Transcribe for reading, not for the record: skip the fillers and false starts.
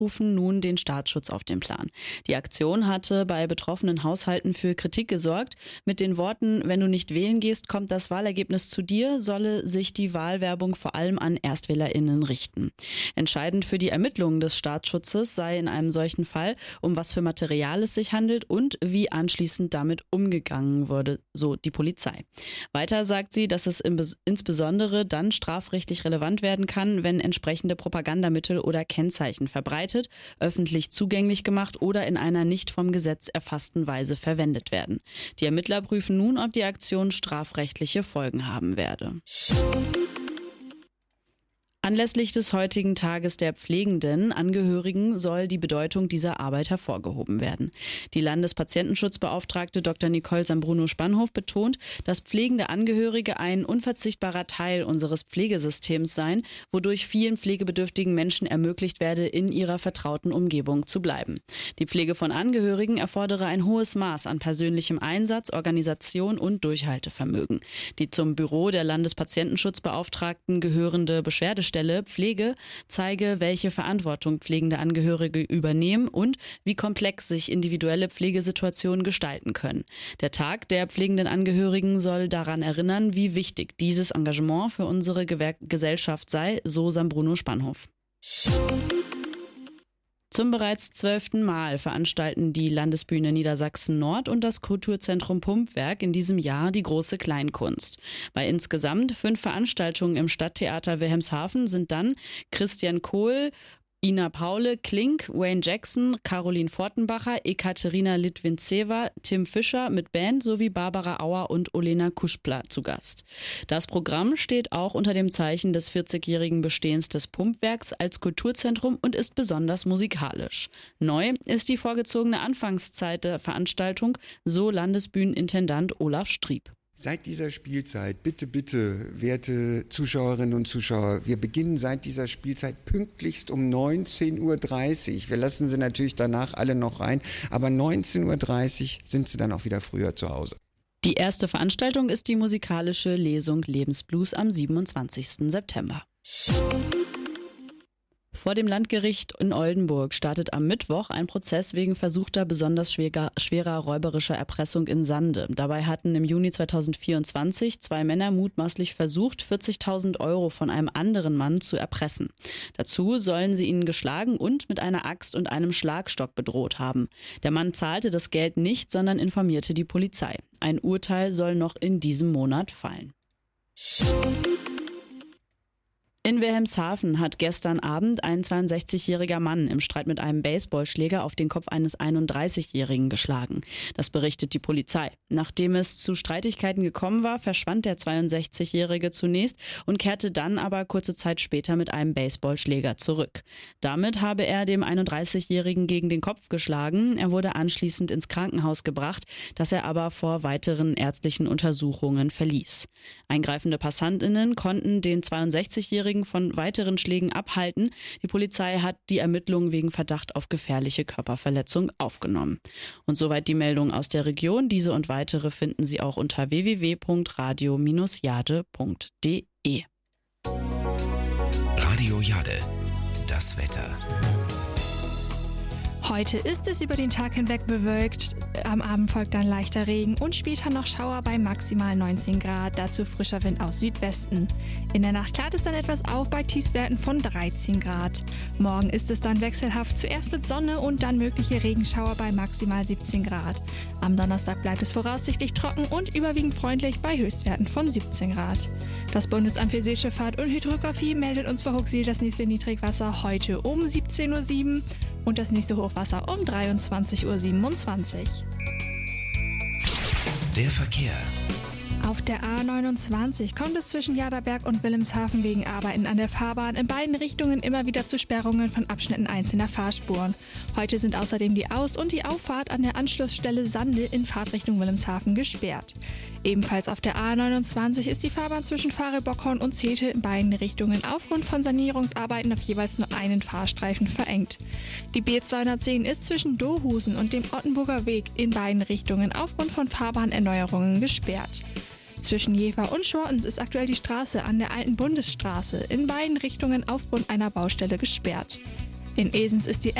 rufen nun den Staatsschutz auf den Plan. Die Aktion hatte bei betroffenen Haushalten für Kritik gesorgt. Mit den Worten, wenn du nicht wählen gehst, kommt das Wahlergebnis zu dir, solle sich die Wahlwerbung vor allem an ErstwählerInnen richten. Entscheidend für die Ermittlungen des Staatsschutzes sei in einem solchen Fall, um was für Material es sich handelt und wie anschließend damit umgegangen wurde, so die Polizei. Weiter sagt sie, dass es insbesondere dann strafrechtlich relevant werden kann, wenn entsprechende Propagandamittel oder Kennzeichen verbreitet, öffentlich zugänglich gemacht oder in einer nicht vom Gesetz erfassten Weise verwendet werden. Die Ermittler prüfen nun, ob die Aktion strafrechtliche Folgen haben werde. Anlässlich des heutigen Tages der pflegenden Angehörigen soll die Bedeutung dieser Arbeit hervorgehoben werden. Die Landespatientenschutzbeauftragte Dr. Nicole Sambruno-Spannhof betont, dass pflegende Angehörige ein unverzichtbarer Teil unseres Pflegesystems seien, wodurch vielen pflegebedürftigen Menschen ermöglicht werde, in ihrer vertrauten Umgebung zu bleiben. Die Pflege von Angehörigen erfordere ein hohes Maß an persönlichem Einsatz, Organisation und Durchhaltevermögen. Die zum Büro der Landespatientenschutzbeauftragten gehörende Beschwerdestelle Pflege zeige, welche Verantwortung pflegende Angehörige übernehmen und wie komplex sich individuelle Pflegesituationen gestalten können. Der Tag der pflegenden Angehörigen soll daran erinnern, wie wichtig dieses Engagement für unsere Gesellschaft sei, so Sambruno-Spannhof. Zum bereits 12. Mal veranstalten die Landesbühne Niedersachsen Nord und das Kulturzentrum Pumpwerk in diesem Jahr die große Kleinkunst. Bei insgesamt 5 Veranstaltungen im Stadttheater Wilhelmshaven sind dann Christian Kohl, Ina Paule, Klink, Wayne Jackson, Caroline Fortenbacher, Ekaterina Litvintseva, Tim Fischer mit Band sowie Barbara Auer und Olena Kuschpla zu Gast. Das Programm steht auch unter dem Zeichen des 40-jährigen Bestehens des Pumpwerks als Kulturzentrum und ist besonders musikalisch. Neu ist die vorgezogene Anfangszeit der Veranstaltung, so Landesbühnenintendant Olaf Strieb. Seit dieser Spielzeit, bitte, werte Zuschauerinnen und Zuschauer, wir beginnen seit dieser Spielzeit pünktlichst um 19:30 Uhr. Wir lassen sie natürlich danach alle noch rein, aber 19:30 Uhr sind sie dann auch wieder früher zu Hause. Die erste Veranstaltung ist die musikalische Lesung Lebensblues am 27. September. Vor dem Landgericht in Oldenburg startet am Mittwoch ein Prozess wegen versuchter besonders schwerer räuberischer Erpressung in Sande. Dabei hatten im Juni 2024 2 Männer mutmaßlich versucht, 40.000 € von einem anderen Mann zu erpressen. Dazu sollen sie ihn geschlagen und mit einer Axt und einem Schlagstock bedroht haben. Der Mann zahlte das Geld nicht, sondern informierte die Polizei. Ein Urteil soll noch in diesem Monat fallen. In Wilhelmshaven hat gestern Abend ein 62-jähriger Mann im Streit mit einem Baseballschläger auf den Kopf eines 31-Jährigen geschlagen. Das berichtet die Polizei. Nachdem es zu Streitigkeiten gekommen war, verschwand der 62-Jährige zunächst und kehrte dann aber kurze Zeit später mit einem Baseballschläger zurück. Damit habe er dem 31-Jährigen gegen den Kopf geschlagen. Er wurde anschließend ins Krankenhaus gebracht, das er aber vor weiteren ärztlichen Untersuchungen verließ. Eingreifende PassantInnen konnten den 62-Jährigen von weiteren Schlägen abhalten. Die Polizei hat die Ermittlungen wegen Verdacht auf gefährliche Körperverletzung aufgenommen. Und soweit die Meldung aus der Region. Diese und weitere finden Sie auch unter www.radio-jade.de. Radio Jade, das Wetter. Heute ist es über den Tag hinweg bewölkt, am Abend folgt dann leichter Regen und später noch Schauer bei maximal 19 Grad, dazu frischer Wind aus Südwesten. In der Nacht klart es dann etwas auf bei Tiefstwerten von 13 Grad. Morgen ist es dann wechselhaft, zuerst mit Sonne und dann mögliche Regenschauer bei maximal 17 Grad. Am Donnerstag bleibt es voraussichtlich trocken und überwiegend freundlich bei Höchstwerten von 17 Grad. Das Bundesamt für Seeschifffahrt und Hydrographie meldet uns vor Huxil das nächste Niedrigwasser heute um 17:07 Uhr und das nächste Hochwasser um 23:27 Uhr. Der Verkehr. Auf der A29 kommt es zwischen Jaderberg und Wilhelmshaven wegen Arbeiten an der Fahrbahn in beiden Richtungen immer wieder zu Sperrungen von Abschnitten einzelner Fahrspuren. Heute sind außerdem die Aus- und die Auffahrt an der Anschlussstelle Sande in Fahrtrichtung Wilhelmshaven gesperrt. Ebenfalls auf der A29 ist die Fahrbahn zwischen Fahre-Bockhorn und Zetel in beiden Richtungen aufgrund von Sanierungsarbeiten auf jeweils nur einen Fahrstreifen verengt. Die B210 ist zwischen Dohusen und dem Ottenburger Weg in beiden Richtungen aufgrund von Fahrbahnerneuerungen gesperrt. Zwischen Jever und Schortens ist aktuell die Straße an der alten Bundesstraße in beiden Richtungen aufgrund einer Baustelle gesperrt. In Esens ist die